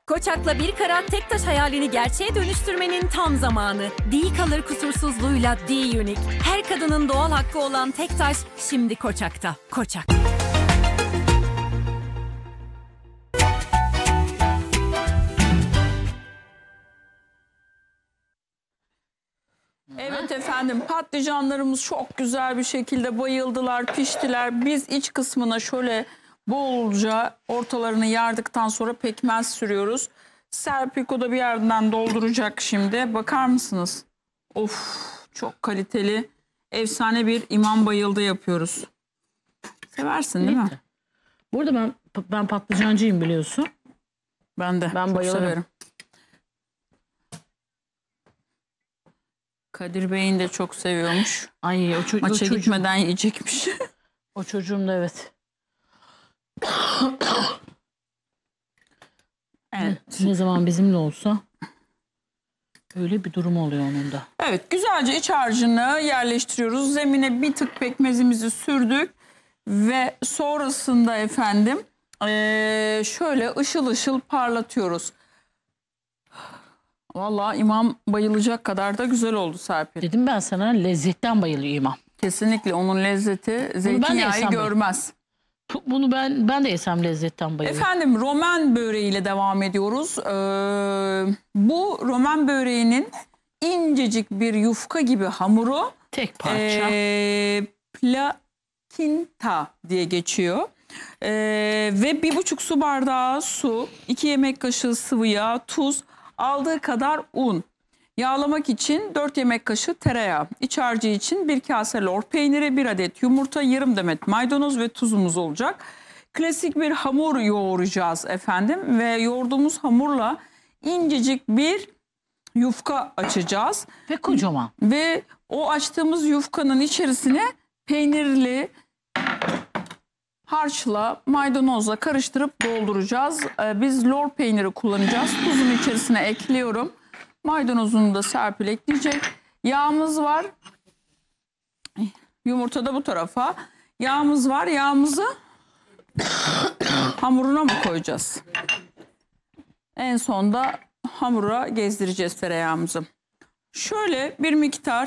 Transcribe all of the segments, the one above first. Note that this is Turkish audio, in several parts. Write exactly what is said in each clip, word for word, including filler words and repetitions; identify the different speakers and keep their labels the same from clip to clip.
Speaker 1: Koçak'la bir karat tek taş hayalini gerçeğe dönüştürmenin tam zamanı. D-Color kusursuzluğuyla D-Unique. Her kadının doğal hakkı olan tek taş şimdi Koçak'ta. Koçak.
Speaker 2: Evet efendim, patlıcanlarımız çok güzel bir şekilde bayıldılar, piştiler. Biz iç kısmına şöyle bolca ortalarını yardıktan sonra pekmez sürüyoruz. Serpiko da bir yerden dolduracak şimdi. Bakar mısınız? Of, çok kaliteli, efsane bir imam bayıldı yapıyoruz. Seversin değil mi?
Speaker 3: Burada ben ben patlıcancıyım biliyorsun.
Speaker 2: Ben de
Speaker 3: Ben
Speaker 2: çok
Speaker 3: bayılırım.
Speaker 2: severim. Kadir Bey'in de çok seviyormuş.
Speaker 3: Ay o, ço o
Speaker 2: Maça
Speaker 3: çocuğum.
Speaker 2: gitmeden yiyecekmiş.
Speaker 3: O çocuğum da evet.
Speaker 2: Evet.
Speaker 3: Ne zaman bizimle olsa öyle bir durum oluyor onun da.
Speaker 2: Evet, güzelce iç harcını yerleştiriyoruz. Zemine bir tık pekmezimizi sürdük. Ve sonrasında efendim ee, şöyle ışıl ışıl parlatıyoruz. Vallahi imam bayılacak kadar da güzel oldu Serpil.
Speaker 3: Dedim ben sana lezzetten bayılıyor imam.
Speaker 2: Kesinlikle onun lezzeti zeytinyağı
Speaker 3: yesem
Speaker 2: görmez.
Speaker 3: Bu- Bunu ben ben de yesem lezzetten bayılıyorum.
Speaker 2: Efendim romen böreğiyle devam ediyoruz. Ee, bu romen böreğinin incecik bir yufka gibi hamuru.
Speaker 3: Tek parça.
Speaker 2: Ee, plakinta diye geçiyor. Ee, ve bir buçuk su bardağı su, iki yemek kaşığı sıvı yağ, tuz, aldığı kadar un. Yağlamak için dört yemek kaşığı tereyağı. İç harcı için bir kase lor peyniri, bir adet yumurta, yarım demet maydanoz ve tuzumuz olacak. Klasik bir hamur yoğuracağız efendim ve yoğurduğumuz hamurla incecik bir yufka açacağız.
Speaker 3: Ve kocaman.
Speaker 2: Ve o açtığımız yufkanın içerisine peynirli harçla, maydanozla karıştırıp dolduracağız. Ee, biz lor peyniri kullanacağız. Tuzunu içerisine ekliyorum. Maydanozunu da Serpil ekleyecek. Yağımız var. Yumurta da bu tarafa. Yağımız var. Yağımızı hamuruna mı koyacağız? En sonda hamura gezdireceğiz tereyağımızı. Şöyle bir miktar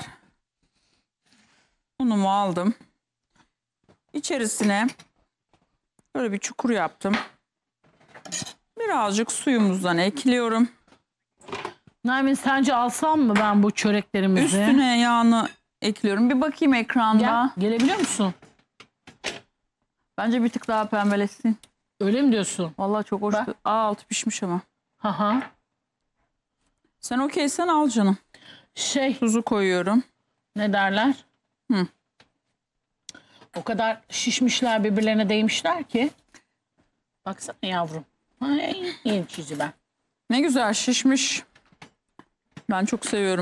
Speaker 2: unumu aldım. İçerisine böyle bir çukur yaptım. Birazcık suyumuzdan ekliyorum.
Speaker 3: Nermin sence alsam mı ben bu çöreklerimizi?
Speaker 2: Üstüne yağını ekliyorum. Bir bakayım ekranda.
Speaker 3: Gel, gelebiliyor musun?
Speaker 2: Bence bir tık daha pembeleşsin.
Speaker 3: Öyle mi diyorsun?
Speaker 2: Vallahi çok hoş.
Speaker 3: Ben-
Speaker 2: Aa, altı pişmiş ama.
Speaker 3: Haha.
Speaker 2: Sen okeysen al canım.
Speaker 3: Şey
Speaker 2: Tuzu koyuyorum.
Speaker 3: ne derler?
Speaker 2: Hı.
Speaker 3: O kadar şişmişler birbirlerine değmişler ki. Baksana yavrum. Ay, iyi çizi ben.
Speaker 2: Ne güzel şişmiş. Ben çok seviyorum.